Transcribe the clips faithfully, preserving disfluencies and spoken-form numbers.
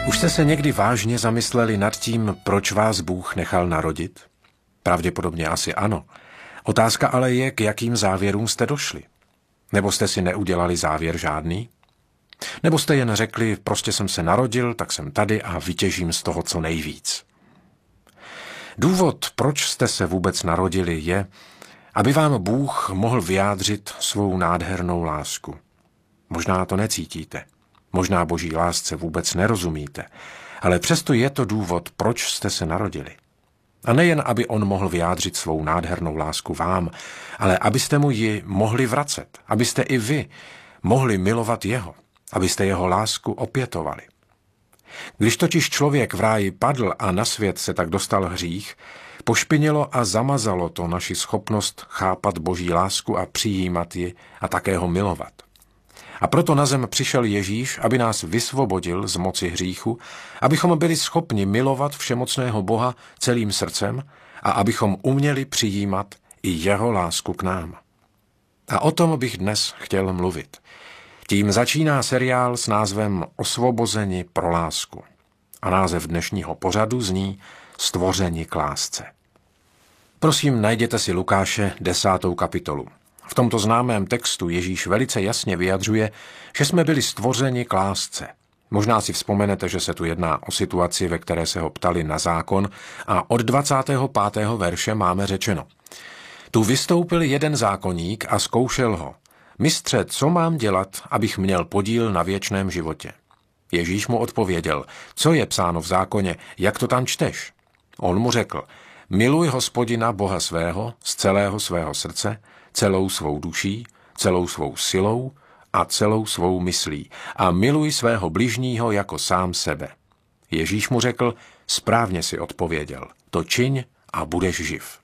Už jste se někdy vážně zamysleli nad tím, proč vás Bůh nechal narodit? Pravděpodobně asi ano. Otázka ale je, k jakým závěrům jste došli. Nebo jste si neudělali závěr žádný? Nebo jste jen řekli, prostě jsem se narodil, tak jsem tady a vytěžím z toho co nejvíc. Důvod, proč jste se vůbec narodili, je, aby vám Bůh mohl vyjádřit svou nádhernou lásku. Možná to necítíte. Možná Boží lásce vůbec nerozumíte, ale přesto je to důvod, proč jste se narodili. A nejen, aby on mohl vyjádřit svou nádhernou lásku vám, ale abyste mu ji mohli vracet, abyste i vy mohli milovat jeho, abyste jeho lásku opětovali. Když totiž člověk v ráji padl a na svět se tak dostal hřích, pošpinilo a zamazalo to naši schopnost chápat Boží lásku a přijímat ji a také ho milovat. A proto na zem přišel Ježíš, aby nás vysvobodil z moci hříchu, abychom byli schopni milovat všemocného Boha celým srdcem a abychom uměli přijímat i jeho lásku k nám. A o tom bych dnes chtěl mluvit. Tím začíná seriál s názvem Osvobozeni pro lásku. A název dnešního pořadu zní Stvořeni k lásce. Prosím, najděte si Lukáše desátou kapitolu. V tomto známém textu Ježíš velice jasně vyjadřuje, že jsme byli stvořeni k lásce. Možná si vzpomenete, že se tu jedná o situaci, ve které se ho ptali na zákon a od dvacátého pátého verše máme řečeno. Tu vystoupil jeden zákonník a zkoušel ho. Mistře, co mám dělat, abych měl podíl na věčném životě? Ježíš mu odpověděl, co je psáno v zákoně, jak to tam čteš? On mu řekl, miluj Hospodina Boha svého z celého svého srdce, celou svou duší, celou svou silou a celou svou myslí a miluj svého bližního jako sám sebe. Ježíš mu řekl, správně si odpověděl, to čiň a budeš živ.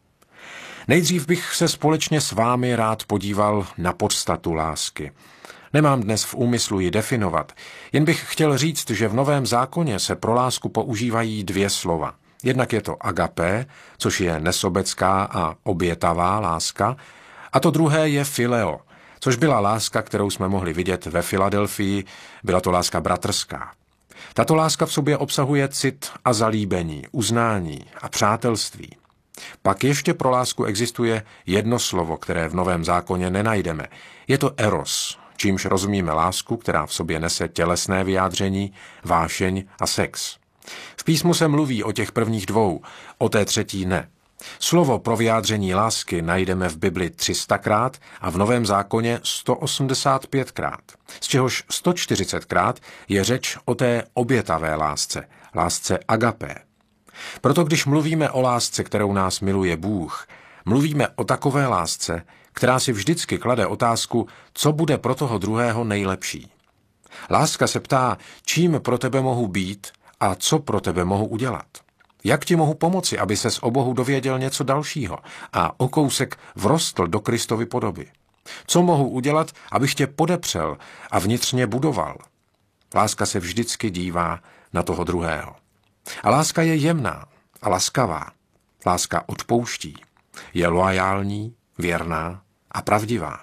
Nejdřív bych se společně s vámi rád podíval na podstatu lásky. Nemám dnes v úmyslu ji definovat, jen bych chtěl říct, že v Novém zákoně se pro lásku používají dvě slova. Jednak je to agapé, což je nesobecká a obětavá láska, a to druhé je fileo, což byla láska, kterou jsme mohli vidět ve Filadelfii, byla to láska bratrská. Tato láska v sobě obsahuje cit a zalíbení, uznání a přátelství. Pak ještě pro lásku existuje jedno slovo, které v Novém zákoně nenajdeme. Je to eros, čímž rozumíme lásku, která v sobě nese tělesné vyjádření, vášeň a sex. V písmu se mluví o těch prvních dvou, o té třetí ne. Slovo pro vyjádření lásky najdeme v Bibli tři sta krát a v Novém zákoně sto osmdesát pět krát, z čehož sto čtyřicet krát je řeč o té obětavé lásce, lásce agapé. Proto když mluvíme o lásce, kterou nás miluje Bůh, mluvíme o takové lásce, která si vždycky klade otázku, co bude pro toho druhého nejlepší. Láska se ptá, čím pro tebe mohu být a co pro tebe mohu udělat. Jak ti mohu pomoci, aby ses o Bohu dověděl něco dalšího a o kousek vrostl do Kristovy podoby? Co mohu udělat, abych tě podepřel a vnitřně budoval? Láska se vždycky dívá na toho druhého. A láska je jemná a laskavá. Láska odpouští. Je loajální, věrná a pravdivá.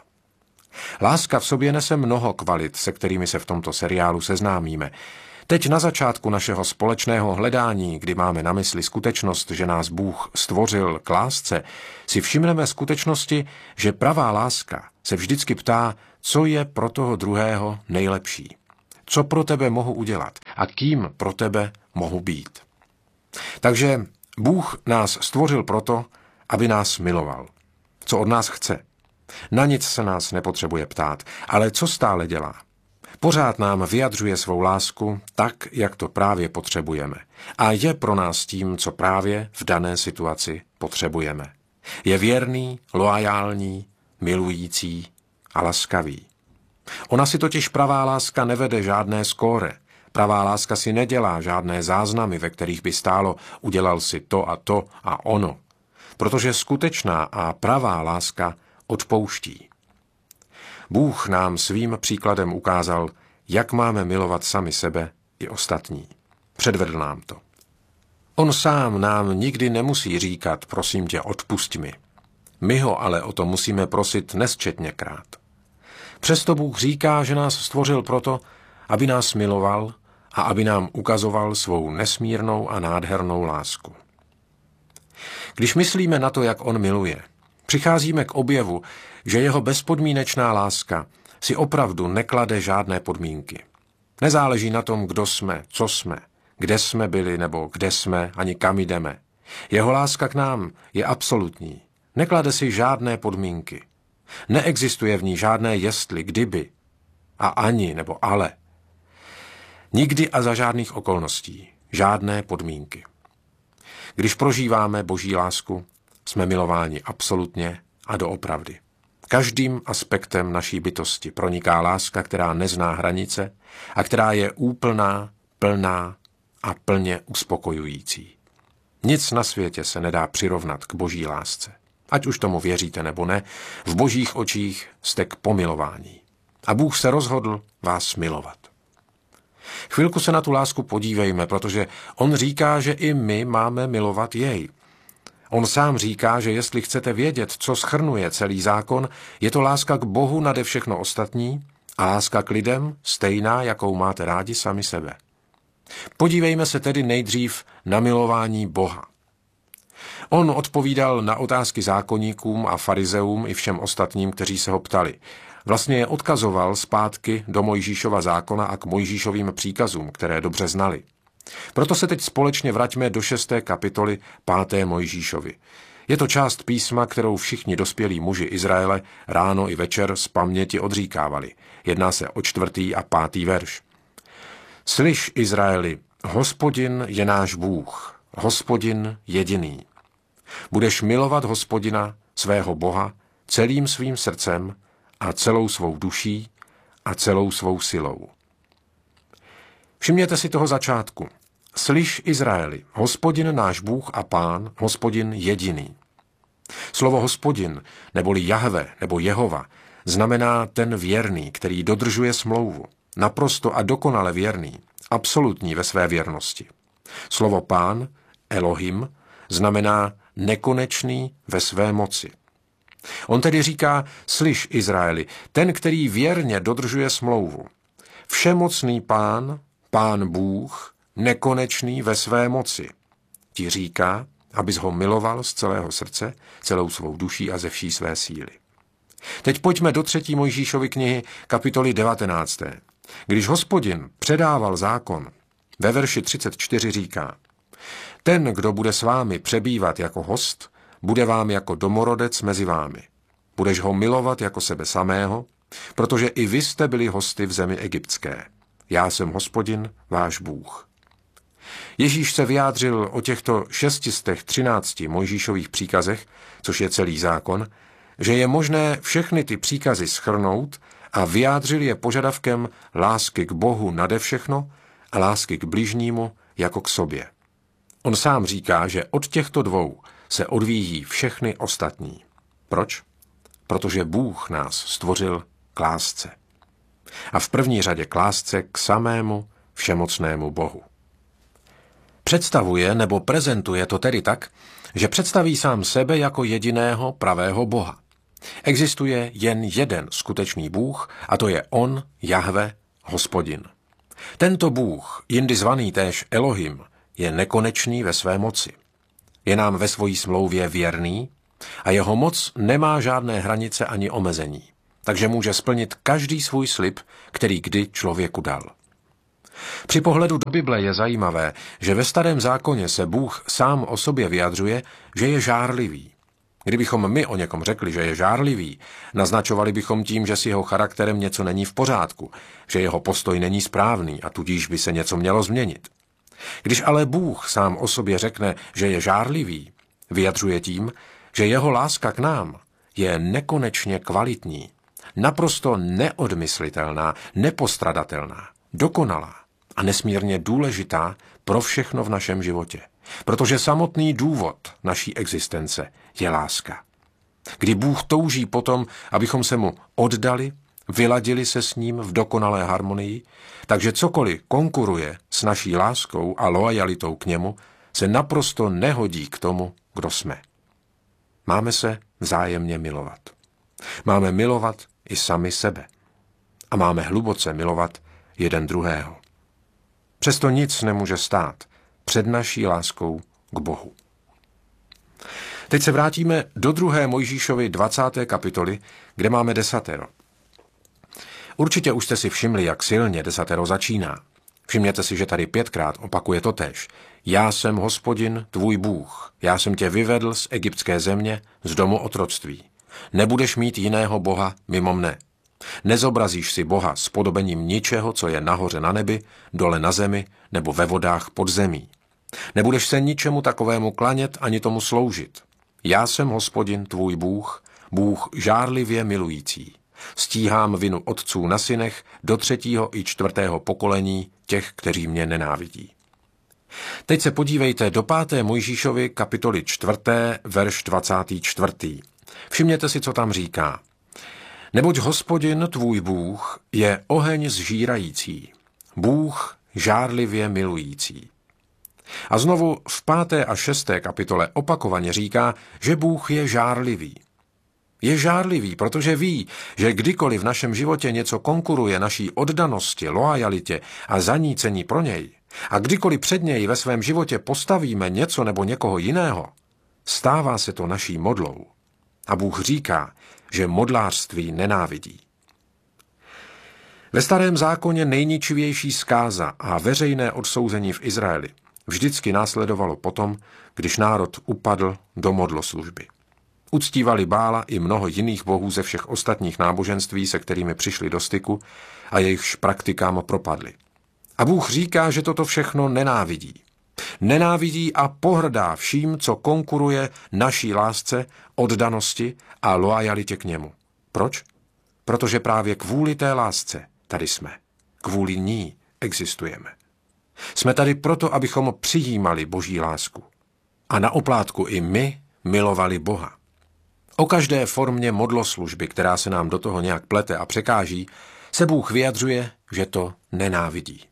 Láska v sobě nese mnoho kvalit, se kterými se v tomto seriálu seznámíme. Teď na začátku našeho společného hledání, kdy máme na mysli skutečnost, že nás Bůh stvořil k lásce, si všimneme skutečnosti, že pravá láska se vždycky ptá, co je pro toho druhého nejlepší. Co pro tebe mohu udělat a kým pro tebe mohu být. Takže Bůh nás stvořil proto, aby nás miloval. Co od nás chce? Na nic se nás nepotřebuje ptát, ale co stále dělá? Pořád nám vyjadřuje svou lásku tak, jak to právě potřebujeme. A je pro nás tím, co právě v dané situaci potřebujeme. Je věrný, loajální, milující a laskavý. Ona si totiž pravá láska nevede žádné skóre. Pravá láska si nedělá žádné záznamy, ve kterých by stálo udělal si to a to a ono. Protože skutečná a pravá láska odpouští. Bůh nám svým příkladem ukázal, jak máme milovat sami sebe i ostatní. Předvedl nám to. On sám nám nikdy nemusí říkat, prosím tě, odpusť mi. My ho ale o to musíme prosit nesčetněkrát. Přesto Bůh říká, že nás stvořil proto, aby nás miloval a aby nám ukazoval svou nesmírnou a nádhernou lásku. Když myslíme na to, jak on miluje, přicházíme k objevu, že jeho bezpodmínečná láska si opravdu neklade žádné podmínky. Nezáleží na tom, kdo jsme, co jsme, kde jsme byli nebo kde jsme, ani kam jdeme. Jeho láska k nám je absolutní. Neklade si žádné podmínky. Neexistuje v ní žádné jestli, kdyby a ani nebo ale. Nikdy a za žádných okolností. Žádné podmínky. Když prožíváme Boží lásku, jsme milováni absolutně a doopravdy. Každým aspektem naší bytosti proniká láska, která nezná hranice a která je úplná, plná a plně uspokojující. Nic na světě se nedá přirovnat k Boží lásce. Ať už tomu věříte nebo ne, v Božích očích jste k pomilování. A Bůh se rozhodl vás milovat. Chvilku se na tu lásku podívejme, protože on říká, že i my máme milovat jej. On sám říká, že jestli chcete vědět, co shrnuje celý zákon, je to láska k Bohu nade všechno ostatní a láska k lidem stejná, jakou máte rádi sami sebe. Podívejme se tedy nejdřív na milování Boha. On odpovídal na otázky zákonníkům a farizeům i všem ostatním, kteří se ho ptali. Vlastně je odkazoval zpátky do Mojžíšova zákona a k Mojžíšovým příkazům, které dobře znali. Proto se teď společně vraťme do šesté kapitoly páté Mojžíšovi. Je to část písma, kterou všichni dospělí muži Izraele ráno i večer z paměti odříkávali. Jedná se o čtvrtý a pátý verš. Slyš, Izraeli, Hospodin je náš Bůh, Hospodin jediný. Budeš milovat Hospodina, svého Boha, celým svým srdcem a celou svou duší a celou svou silou. Všimněte si toho začátku. Slyš, Izraeli, Hospodin náš Bůh a Pán, Hospodin jediný. Slovo Hospodin, neboli Jahve, nebo Jehova, znamená ten věrný, který dodržuje smlouvu, naprosto a dokonale věrný, absolutní ve své věrnosti. Slovo Pán, Elohim, znamená nekonečný ve své moci. On tedy říká, slyš, Izraeli, ten, který věrně dodržuje smlouvu. Všemocný Pán, Pán Bůh, nekonečný ve své moci. Ti říká, abys ho miloval z celého srdce, celou svou duší a ze vší své síly. Teď pojďme do třetí Mojžíšovy knihy, kapitoly devatenácté. Když Hospodin předával zákon, ve verši třicet čtyři říká, ten, kdo bude s vámi přebývat jako host, bude vám jako domorodec mezi vámi. Budeš ho milovat jako sebe samého, protože i vy jste byli hosty v zemi egyptské. Já jsem Hospodin, váš Bůh. Ježíš se vyjádřil o těchto šestistech třinácti Mojžíšových příkazech, což je celý zákon, že je možné všechny ty příkazy shrnout a vyjádřil je požadavkem lásky k Bohu nade všechno a lásky k bližnímu jako k sobě. On sám říká, že od těchto dvou se odvíjí všechny ostatní. Proč? Protože Bůh nás stvořil k lásce. A v první řadě k lásce k samému všemocnému Bohu. Představuje nebo prezentuje to tedy tak, že představí sám sebe jako jediného pravého Boha. Existuje jen jeden skutečný Bůh a to je on, Jahve, Hospodin. Tento Bůh, jindy zvaný též Elohim, je nekonečný ve své moci. Je nám ve svojí smlouvě věrný a jeho moc nemá žádné hranice ani omezení, takže může splnit každý svůj slib, který kdy člověku dal. Při pohledu do Bible je zajímavé, že ve Starém zákoně se Bůh sám o sobě vyjadřuje, že je žárlivý. Kdybychom my o někom řekli, že je žárlivý, naznačovali bychom tím, že s jeho charakterem něco není v pořádku, že jeho postoj není správný a tudíž by se něco mělo změnit. Když ale Bůh sám o sobě řekne, že je žárlivý, vyjadřuje tím, že jeho láska k nám je nekonečně kvalitní, naprosto neodmyslitelná, nepostradatelná, dokonalá a nesmírně důležitá pro všechno v našem životě. Protože samotný důvod naší existence je láska. Kdy Bůh touží potom, abychom se mu oddali, vyladili se s ním v dokonalé harmonii, takže cokoliv konkuruje s naší láskou a loajalitou k němu, se naprosto nehodí k tomu, kdo jsme. Máme se vzájemně milovat. Máme milovat i sami sebe. A máme hluboce milovat jeden druhého. Přesto nic nemůže stát před naší láskou k Bohu. Teď se vrátíme do druhé Mojžíšovy dvacáté kapitoly, kde máme desatero. Určitě už jste si všimli, jak silně desatero začíná. Všimněte si, že tady pětkrát opakuje totéž. Já jsem Hospodin, tvůj Bůh. Já jsem tě vyvedl z egyptské země, z domu otroctví. Nebudeš mít jiného boha mimo mne. Nezobrazíš si Boha s podobením ničeho, co je nahoře na nebi, dole na zemi nebo ve vodách pod zemí. Nebudeš se ničemu takovému klanět ani tomu sloužit. Já jsem Hospodin, tvůj Bůh, Bůh žárlivě milující. Stíhám vinu otců na synech do třetího i čtvrtého pokolení těch, kteří mě nenávidí. Teď se podívejte do páté Mojžíšovy kapitoly čtvrté, verš dvacátý čtvrtý. Všimněte si, co tam říká. Neboť Hospodin, tvůj Bůh, je oheň zžírající, Bůh žárlivě milující. A znovu v páté a šesté kapitole opakovaně říká, že Bůh je žárlivý. Je žárlivý, protože ví, že kdykoliv v našem životě něco konkuruje naší oddanosti, loajalitě a zanícení pro něj, a kdykoliv před něj ve svém životě postavíme něco nebo někoho jiného, stává se to naší modlou. A Bůh říká, že modlářství nenávidí. Ve Starém zákoně nejničivější zkáza a veřejné odsouzení v Izraeli vždycky následovalo potom, když národ upadl do modloslužby. Uctívali Bála i mnoho jiných bohů ze všech ostatních náboženství, se kterými přišli do styku a jejichž praktikám propadli. A Bůh říká, že toto všechno nenávidí. Nenávidí a pohrdá vším, co konkuruje naší lásce, oddanosti a loajalitě k němu. Proč? Protože právě kvůli té lásce tady jsme. Kvůli ní existujeme. Jsme tady proto, abychom přijímali Boží lásku. A na oplátku i my milovali Boha. O každé formě modloslužby, která se nám do toho nějak plete a překáží, se Bůh vyjadřuje, že to nenávidí.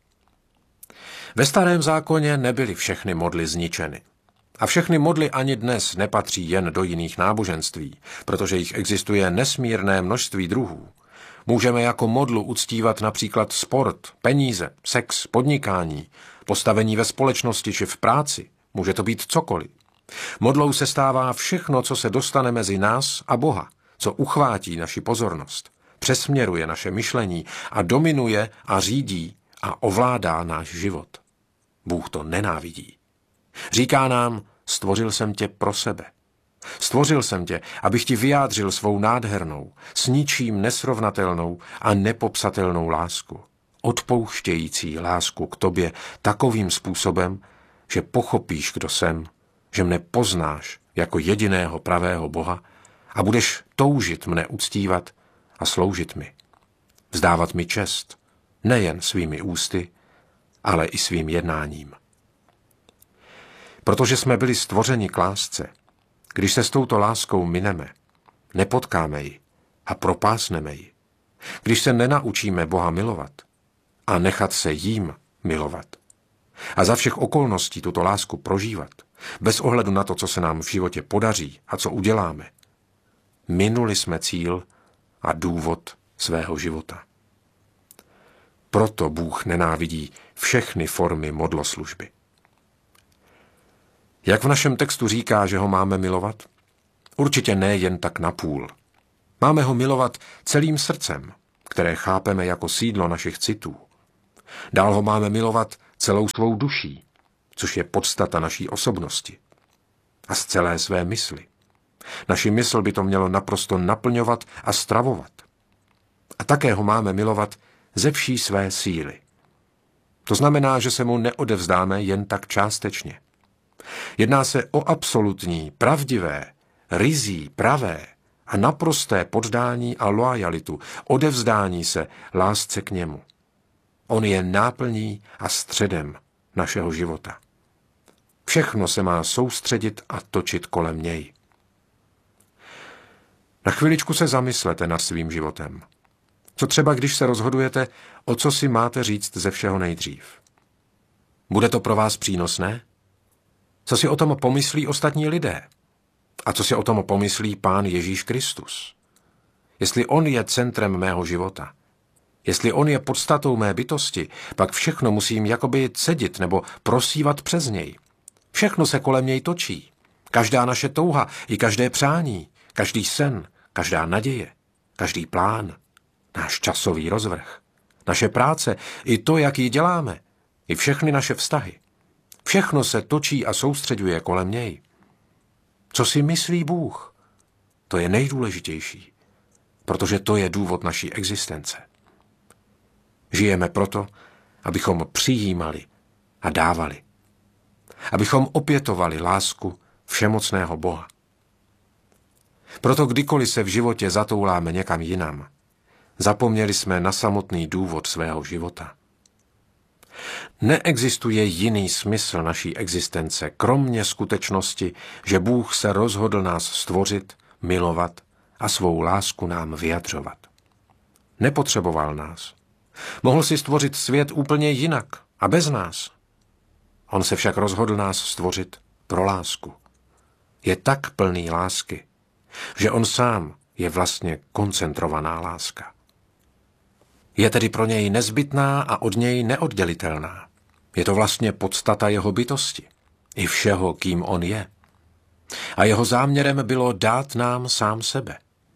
Ve Starém zákoně nebyly všechny modly zničeny. A všechny modly ani dnes nepatří jen do jiných náboženství, protože jich existuje nesmírné množství druhů. Můžeme jako modlu uctívat například sport, peníze, sex, podnikání, postavení ve společnosti či v práci. Může to být cokoliv. Modlou se stává všechno, co se dostane mezi nás a Boha, co uchvátí naši pozornost, přesměruje naše myšlení a dominuje a řídí a ovládá náš život. Bůh to nenávidí. Říká nám, stvořil jsem tě pro sebe. Stvořil jsem tě, abych ti vyjádřil svou nádhernou, s ničím nesrovnatelnou a nepopsatelnou lásku. Odpouštějící lásku k tobě takovým způsobem, že pochopíš, kdo jsem, že mne poznáš jako jediného pravého Boha a budeš toužit mne uctívat a sloužit mi. Vzdávat mi čest, nejen svými ústy, ale i svým jednáním. Protože jsme byli stvořeni k lásce, když se s touto láskou mineme, nepotkáme ji a propásneme ji. Když se nenaučíme Boha milovat a nechat se jím milovat a za všech okolností tuto lásku prožívat, bez ohledu na to, co se nám v životě podaří a co uděláme, minuli jsme cíl a důvod svého života. Proto Bůh nenávidí všechny formy modloslužby. Jak v našem textu říká, že ho máme milovat? Určitě ne jen tak napůl. Máme ho milovat celým srdcem, které chápeme jako sídlo našich citů. Dál ho máme milovat celou svou duší, což je podstata naší osobnosti. A z celé své mysli. Naši mysl by to mělo naprosto naplňovat a stravovat. A také ho máme milovat ze vší své síly. To znamená, že se mu neodevzdáme jen tak částečně. Jedná se o absolutní, pravdivé, ryzí, pravé a naprosté poddání a loajalitu, odevzdání se lásce k němu. On je náplní a středem našeho života. Všechno se má soustředit a točit kolem něj. Na chviličku se zamyslete nad svým životem. Co třeba, když se rozhodujete, o co si máte říct ze všeho nejdřív? Bude to pro vás přínosné? Co si o tom pomyslí ostatní lidé? A co si o tom pomyslí Pán Ježíš Kristus? Jestli on je centrem mého života, Jestli on je podstatou mé bytosti, pak všechno musím jakoby cedit nebo prosívat přes něj. Všechno se kolem něj točí. Každá naše touha i každé přání, každý sen, každá naděje, každý plán, náš časový rozvrh, naše práce, i to, jak ji děláme, i všechny naše vztahy. Všechno se točí a soustřeďuje kolem něj. Co si myslí Bůh? To je nejdůležitější, protože to je důvod naší existence. Žijeme proto, abychom přijímali a dávali. Abychom opětovali lásku všemocného Boha. Proto kdykoliv se v životě zatouláme někam jinam, zapomněli jsme na samotný důvod svého života. Neexistuje jiný smysl naší existence, kromě skutečnosti, že Bůh se rozhodl nás stvořit, milovat a svou lásku nám vyjadřovat. Nepotřeboval nás. Mohl si stvořit svět úplně jinak a bez nás. On se však rozhodl nás stvořit pro lásku. Je tak plný lásky, že on sám je vlastně koncentrovaná láska. Je tedy pro něj nezbytná a od něj neoddělitelná. Je to vlastně podstata jeho bytosti, i všeho, kým on je. A jeho záměrem bylo dát nám sám sebe.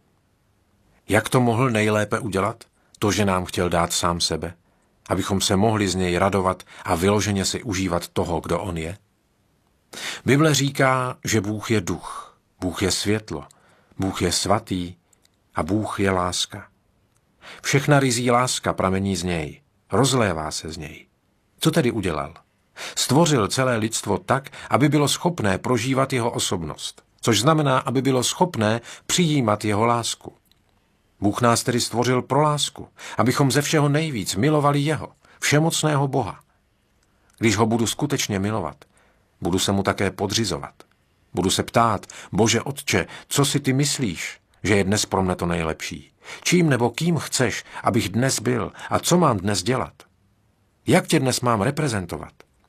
Jak to mohl nejlépe udělat? To, že nám chtěl dát sám sebe, abychom se mohli z něj radovat a vyloženě si užívat toho, kdo on je? Bible říká, že Bůh je duch, Bůh je světlo, Bůh je svatý a Bůh je láska. Všechna ryzí láska pramení z něj, rozlévá se z něj. Co tedy udělal? Stvořil celé lidstvo tak, aby bylo schopné prožívat jeho osobnost, což znamená, aby bylo schopné přijímat jeho lásku. Bůh nás tedy stvořil pro lásku, abychom ze všeho nejvíc milovali jeho, všemocného Boha. Když ho budu skutečně milovat, budu se mu také podřizovat. Budu se ptát, Bože Otče, co si ty myslíš, že je dnes pro mne to nejlepší? Čím nebo kým chceš, abych dnes byl a co mám dnes dělat? Jak tě dnes mám reprezentovat?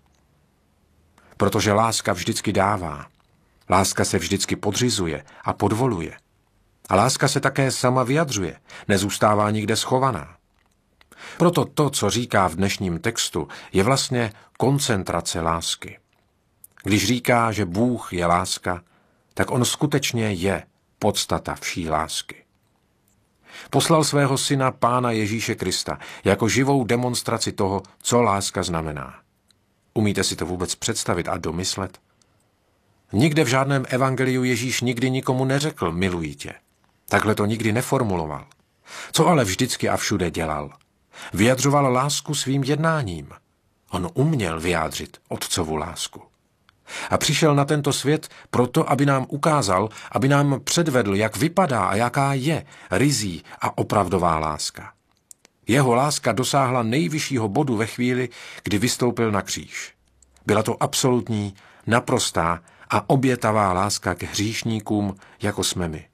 Protože láska vždycky dává. Láska se vždycky podřizuje a podvoluje. A láska se také sama vyjadřuje, nezůstává nikde schovaná. Proto to, co říká v dnešním textu, je vlastně koncentrace lásky. Když říká, že Bůh je láska, tak on skutečně je podstata vší lásky. Poslal svého syna Pána Ježíše Krista jako živou demonstraci toho, co láska znamená. Umíte si to vůbec představit a domyslet? Nikde v žádném evangeliu Ježíš nikdy nikomu neřekl miluji tě. Takhle to nikdy neformuloval. Co ale vždycky a všude dělal? Vyjadřoval lásku svým jednáním. On uměl vyjádřit otcovu lásku. A přišel na tento svět proto, aby nám ukázal, aby nám předvedl, jak vypadá a jaká je ryzí a opravdová láska. Jeho láska dosáhla nejvyššího bodu ve chvíli, kdy vystoupil na kříž. Byla to absolutní, naprostá a obětavá láska k hříšníkům, jako jsme my.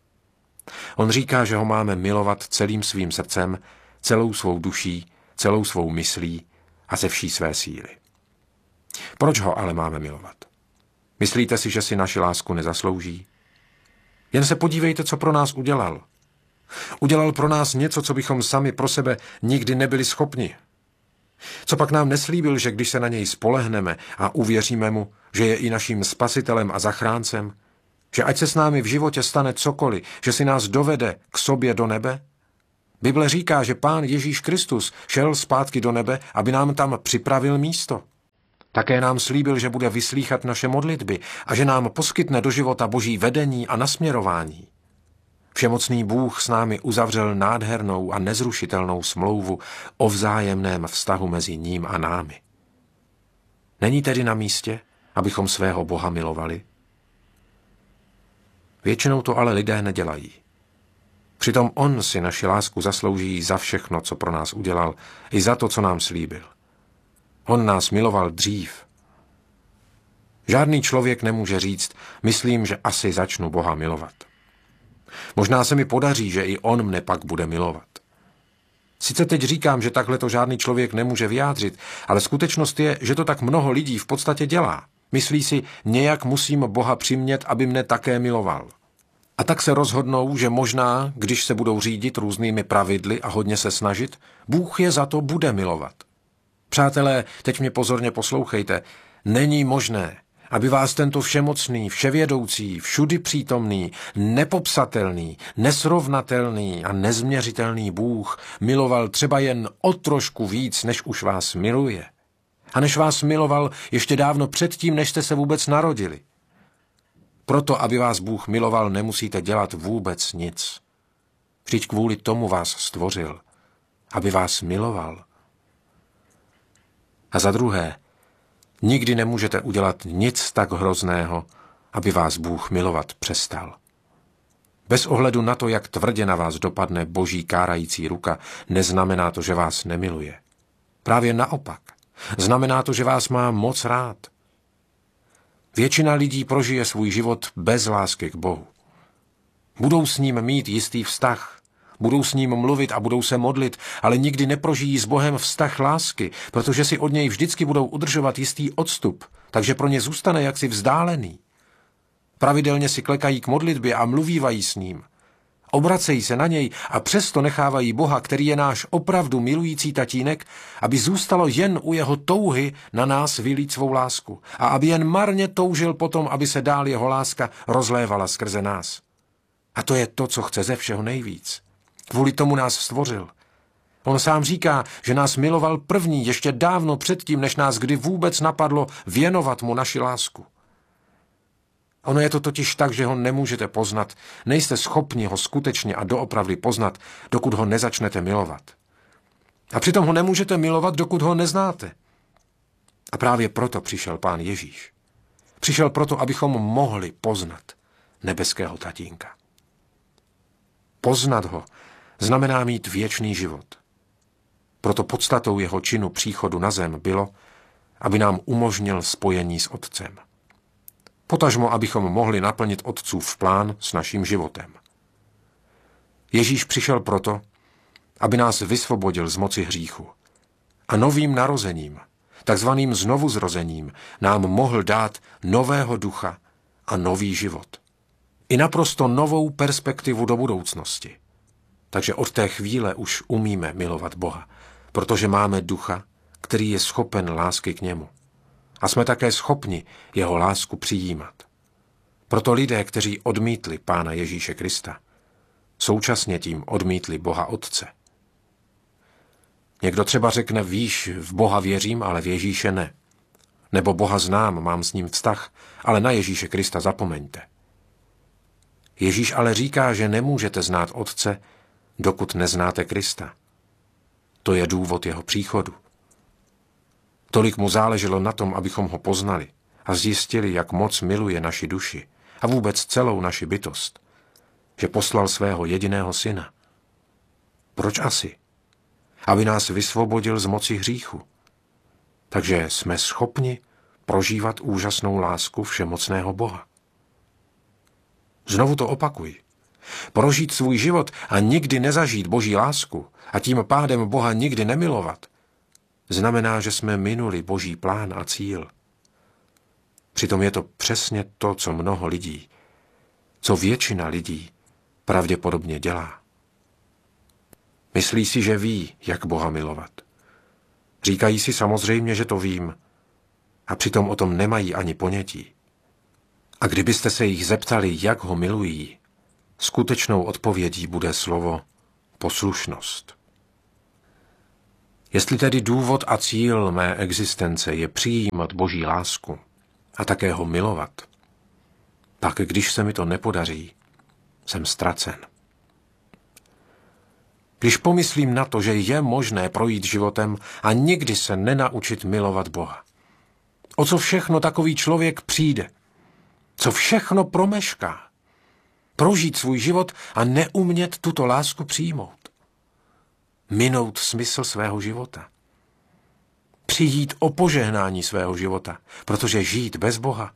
On říká, že ho máme milovat celým svým srdcem, celou svou duší, celou svou myslí a ze vší své síly. Proč ho ale máme milovat? Myslíte si, že si naši lásku nezaslouží? Jen se podívejte, co pro nás udělal. Udělal pro nás něco, co bychom sami pro sebe nikdy nebyli schopni. Co pak nám neslíbil, že když se na něj spolehneme a uvěříme mu, že je i naším spasitelem a zachráncem, že ať se s námi v životě stane cokoliv, že si nás dovede k sobě do nebe? Bible říká, že Pán Ježíš Kristus šel zpátky do nebe, aby nám tam připravil místo. Také nám slíbil, že bude vyslýchat naše modlitby a že nám poskytne do života Boží vedení a nasměrování. Všemocný Bůh s námi uzavřel nádhernou a nezrušitelnou smlouvu o vzájemném vztahu mezi ním a námi. Není tedy na místě, abychom svého Boha milovali? Většinou to ale lidé nedělají. Přitom on si naši lásku zaslouží za všechno, co pro nás udělal, i za to, co nám slíbil. On nás miloval dřív. Žádný člověk nemůže říct, myslím, že asi začnu Boha milovat. Možná se mi podaří, že i on mne pak bude milovat. Sice teď říkám, že takhle to žádný člověk nemůže vyjádřit, ale skutečnost je, že to tak mnoho lidí v podstatě dělá. Myslí si, nějak musím Boha přimět, aby mne také miloval. A tak se rozhodnou, že možná, když se budou řídit různými pravidly a hodně se snažit, Bůh je za to bude milovat. Přátelé, teď mě pozorně poslouchejte. Není možné, aby vás tento všemocný, vševědoucí, všudy přítomný, nepopsatelný, nesrovnatelný a nezměřitelný Bůh miloval třeba jen o trošku víc, než už vás miluje. A než vás miloval ještě dávno předtím, než jste se vůbec narodili. Proto, aby vás Bůh miloval, nemusíte dělat vůbec nic. Vždyť kvůli tomu vás stvořil, aby vás miloval. A za druhé, nikdy nemůžete udělat nic tak hrozného, aby vás Bůh milovat přestal. Bez ohledu na to, jak tvrdě na vás dopadne boží kárající ruka, neznamená to, že vás nemiluje. Právě naopak. Znamená to, že vás má moc rád. Většina lidí prožije svůj život bez lásky k Bohu. Budou s ním mít jistý vztah, budou s ním mluvit a budou se modlit, ale nikdy neprožijí s Bohem vztah lásky, protože si od něj vždycky budou udržovat jistý odstup, takže pro ně zůstane jaksi vzdálený. Pravidelně si klekají k modlitbě a mluvívají s ním. Obracejí se na něj a přesto nechávají Boha, který je náš opravdu milující tatínek, aby zůstalo jen u jeho touhy na nás vylít svou lásku a aby jen marně toužil potom, aby se dál jeho láska rozlévala skrze nás. A to je to, co chce ze všeho nejvíc. Kvůli tomu nás stvořil. On sám říká, že nás miloval první ještě dávno předtím, než nás kdy vůbec napadlo věnovat mu naši lásku. Ono je to totiž tak, že ho nemůžete poznat, nejste schopni ho skutečně a doopravdy poznat, dokud ho nezačnete milovat. A přitom ho nemůžete milovat, dokud ho neznáte. A právě proto přišel Pán Ježíš. Přišel proto, abychom mohli poznat nebeského tatínka. Poznat ho znamená mít věčný život. Proto podstatou jeho činu příchodu na zem bylo, aby nám umožnil spojení s Otcem. Potažmo, abychom mohli naplnit Otcův plán s naším životem. Ježíš přišel proto, aby nás vysvobodil z moci hříchu a novým narozením, takzvaným znovuzrozením, nám mohl dát nového ducha a nový život. I naprosto novou perspektivu do budoucnosti. Takže od té chvíle už umíme milovat Boha, protože máme ducha, který je schopen lásky k němu. A jsme také schopni jeho lásku přijímat. Proto lidé, kteří odmítli Pána Ježíše Krista, současně tím odmítli Boha Otce. Někdo třeba řekne, víš, v Boha věřím, ale v Ježíše ne. Nebo Boha znám, mám s ním vztah, ale na Ježíše Krista zapomeňte. Ježíš ale říká, že nemůžete znát Otce, dokud neznáte Krista. To je důvod jeho příchodu. Tolik mu záleželo na tom, abychom ho poznali a zjistili, jak moc miluje naši duši a vůbec celou naši bytost, že poslal svého jediného syna. Proč asi? Aby nás vysvobodil z moci hříchu. Takže jsme schopni prožívat úžasnou lásku všemocného Boha. Znovu to opakuji. Prožít svůj život a nikdy nezažít Boží lásku a tím pádem Boha nikdy nemilovat, znamená, že jsme minuli Boží plán a cíl. Přitom je to přesně to, co mnoho lidí, co většina lidí pravděpodobně dělá. Myslí si, že ví, jak Boha milovat. Říkají si samozřejmě, že to vím, a přitom o tom nemají ani ponětí. A kdybyste se jich zeptali, jak ho milují, skutečnou odpovědí bude slovo poslušnost. Jestli tedy důvod a cíl mé existence je přijímat Boží lásku a také ho milovat, pak když se mi to nepodaří, jsem ztracen. Když pomyslím na to, že je možné projít životem a nikdy se nenaučit milovat Boha, o co všechno takový člověk přijde, co všechno promešká, prožít svůj život a neumět tuto lásku přijmout. Minout smysl svého života. Přijít o požehnání svého života, protože žít bez Boha.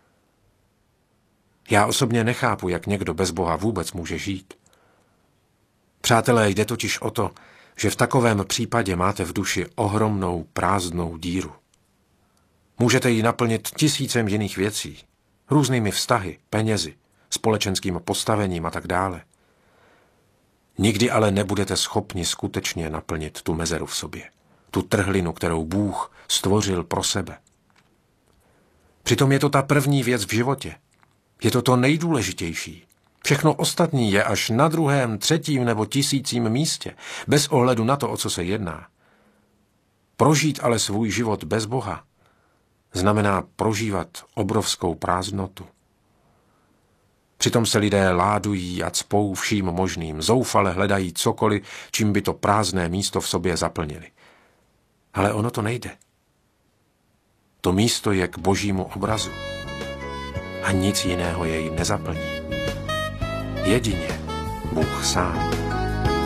Já osobně nechápu, jak někdo bez Boha vůbec může žít. Přátelé, jde totiž o to, že v takovém případě máte v duši ohromnou prázdnou díru. Můžete ji naplnit tisícem jiných věcí, různými vztahy, penězi, společenským postavením a tak dále. Nikdy ale nebudete schopni skutečně naplnit tu mezeru v sobě, tu trhlinu, kterou Bůh stvořil pro sebe. Přitom je to ta první věc v životě. Je to to nejdůležitější. Všechno ostatní je až na druhém, třetím nebo tisícím místě, bez ohledu na to, o co se jedná. Prožít ale svůj život bez Boha znamená prožívat obrovskou prázdnotu. Přitom se lidé ládují a cpou vším možným, zoufale hledají cokoliv, čím by to prázdné místo v sobě zaplnili. Ale ono to nejde. To místo je k Božímu obrazu a nic jiného jej nezaplní. Jedině Bůh sám.